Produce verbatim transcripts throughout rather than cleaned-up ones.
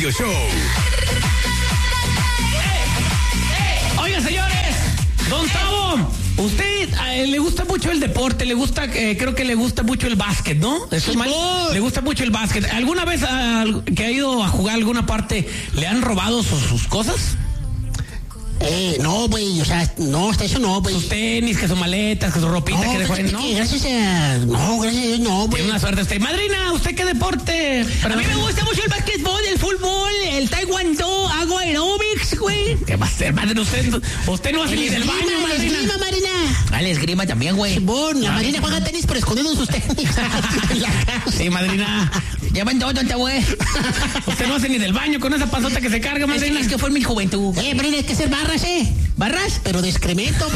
Radio Show. Oiga, señores, don Tavo, usted eh, le gusta mucho el deporte, le gusta, eh, creo que le gusta mucho el básquet, ¿no? ¿Eso es mal? Le gusta mucho el básquet. ¿Alguna vez uh, que ha ido a jugar a alguna parte le han robado sus, sus cosas? Eh, no, güey, o sea, no, hasta eso no, güey. Sus tenis, que sus maletas, que su ropita no, que dejó en, ¿no? Que gracias a... No, gracias a Dios, no, güey. Tiene una suerte usted. Madrina, ¿usted qué deporte? A mí me gusta mucho el básquetbol, el fútbol, el taekwondo, hago aerobics, güey. ¿Qué va a hacer, madre? Usted, usted no hace ni del baño, La madrina. esgrima, Marina. Ah, la esgrima también, güey. Bon, la Marina juega tenis por escondiendo sus tenis. Sí, madrina. Llevan dos, tonta, güey. Usted no hace ni del baño con esa panzota que se carga, Es, madrina. es que fue en mi juventud. Eh, Marina, hay que hacer barras, eh. ¿Barras? Pero de excremento.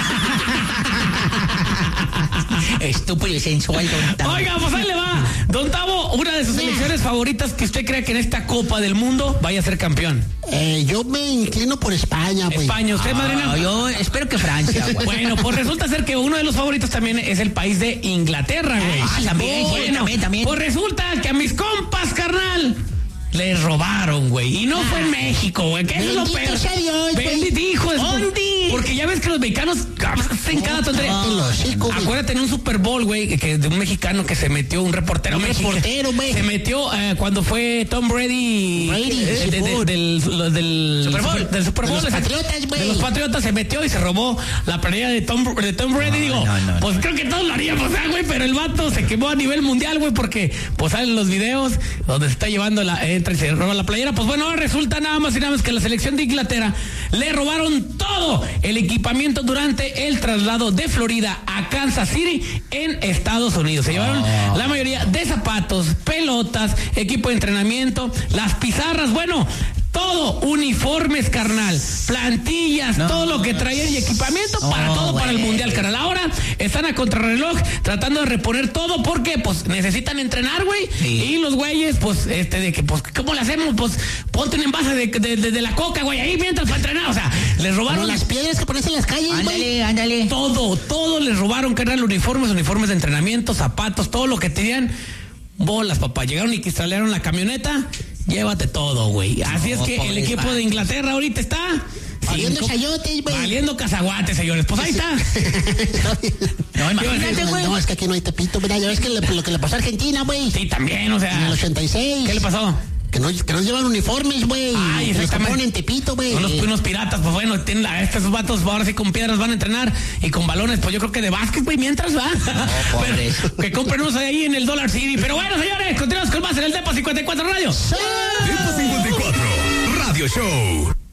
Estúpido y sensual, don Tavo. Oiga, pues ahí le va. Don Tavo, una de sus selecciones favoritas que usted cree que en esta Copa del Mundo vaya a ser campeón. Eh, yo me inclino por España, güey. España, ¿usted, madrina? Ah, yo espero que Francia, güey. Bueno, pues resulta ser que uno de los favoritos también es el país de Inglaterra, güey. Ah, también, Bueno, sí, también, también. Pues resulta que a mis compas, carnal, les robaron, güey. Y no fue en México, güey. Que eso es lo Bendito peor. sea Dios, güey. Bendito hijo de su- ¿Dónde? Porque ya ves que los mexicanos hacen cada tontería. cállate el hocico, güey. Acuérdate en un Super Bowl, güey, que, que de un mexicano que se metió, un reportero Un mexicano. reportero, güey. Se metió eh, cuando fue Tom Brady. Brady, eh, de- de- Simón. del, lo- del Super Bowl. Del Super De Bowl. los de- Patriotas, güey. De los Patriotas se metió y se robó la planilla de Tom, de Tom Brady. Digo, no, no, pues creo que todos lo haríamos, ¿eh, güey? Pero el vato se quemó a nivel mundial, güey, porque pues salen los videos donde se está llevando la, entra y se roba la playera. Pues bueno, ahora resulta nada más y nada más que la selección de Inglaterra le robaron todo el equipamiento durante el traslado de Florida a Kansas City en Estados Unidos. Se llevaron Oh. la mayoría de zapatos, pelotas, equipo de entrenamiento, las pizarras, bueno, todo, uniformes, carnal, plantillas, No. todo lo que traían y equipamiento para Oh, todo para el güey. mundial, carnal. Ahora están a contrarreloj tratando de reponer todo porque pues necesitan entrenar, güey. Sí. Y los güeyes, pues, este, de que, pues, ¿cómo le hacemos? Pues, ponte un envase de, de, de, de la coca, güey, ahí mientras para entrenar. O sea, les Como robaron las piedras que pones en las calles, güey. Ándale, ándale. todo, todo les robaron, carnal, uniformes, uniformes de entrenamiento, zapatos, todo lo que tenían. Bolas, papá. Llegaron y cristalearon la camioneta. Llévate todo, güey. Así No, es que el pobres equipo de vatos. Inglaterra ahorita está Valiendo cinco- chayotes, güey. Valiendo cazaguates, señores. Pues ahí está. No, imagínate, güey. No, es que aquí no hay Tepito, mira, ya ves que le- lo que le pasó a Argentina, güey. Sí, también, o En sea. el ochenta y seis. ¿Qué le pasó? Que no, que no llevan uniformes, güey. Ay, Los exactamente. ponen en Tepito, güey. Son los unos piratas, pues bueno, tienen la- estos vatos ahora sí con piedras van a entrenar y con balones, pues yo creo que de básquet, güey, mientras va. pobres. Pero, que cómprenos ahí en el Dollar City. Pero bueno, señores, continuamos con más en el Depo cincuenta y cuatro Radio. Depo cincuenta y cuatro Radio Show.